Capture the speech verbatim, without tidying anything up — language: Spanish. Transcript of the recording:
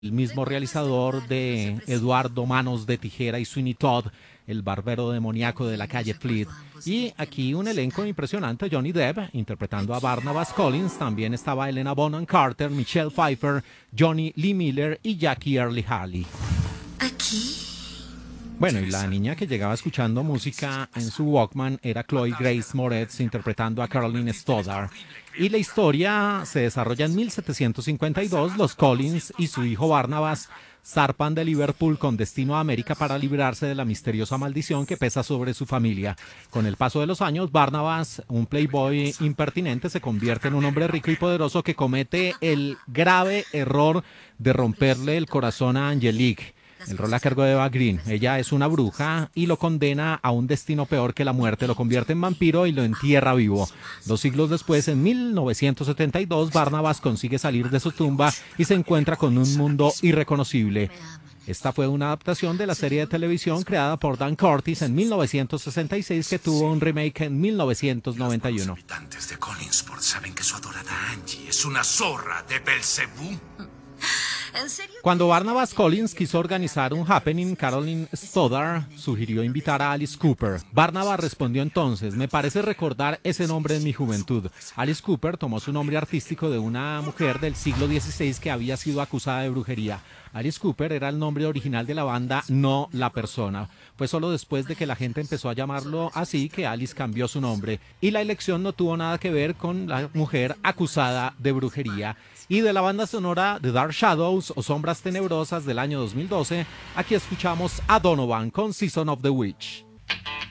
el mismo realizador de Eduardo Manos de Tijera y Sweeney Todd, el barbero demoníaco de la calle Fleet. Y aquí un elenco impresionante: Johnny Depp interpretando a Barnabas Collins, también estaba Helena Bonham Carter, Michelle Pfeiffer, Johnny Lee Miller y Jackie Earle Haley. Aquí. Bueno, y la niña que llegaba escuchando música en su Walkman era Chloe Grace Moretz interpretando a Caroline Stoddard. Y la historia se desarrolla en mil setecientos cincuenta y dos. Los Collins y su hijo Barnabas zarpan de Liverpool con destino a América para librarse de la misteriosa maldición que pesa sobre su familia. Con el paso de los años, Barnabas, un playboy impertinente, se convierte en un hombre rico y poderoso que comete el grave error de romperle el corazón a Angelique, el rol a cargo de Eva Green. Ella es una bruja y lo condena a un destino peor que la muerte. Lo convierte en vampiro y lo entierra vivo. Dos siglos después, en mil novecientos setenta y dos, Barnabas consigue salir de su tumba y se encuentra con un mundo irreconocible. Esta fue una adaptación de la serie de televisión creada por Dan Curtis en mil novecientos sesenta y seis, que tuvo un remake en mil novecientos noventa y uno. Los habitantes de Collinsport saben que su adorada Angie es una zorra de Belcebú. ¿En serio? Cuando Barnabas Collins quiso organizar un happening, Caroline Stoddard sugirió invitar a Alice Cooper. Barnabas respondió entonces: me parece recordar ese nombre en mi juventud. Alice Cooper tomó su nombre artístico de una mujer del siglo dieciséis que había sido acusada de brujería. Alice Cooper era el nombre original de la banda, no la persona. Fue solo después de que la gente empezó a llamarlo así que Alice cambió su nombre. Y la elección no tuvo nada que ver con la mujer acusada de brujería. Y de la banda sonora de Dark Shadows o Sombras Tenebrosas del año dos mil doce, aquí escuchamos a Donovan con Season of the Witch.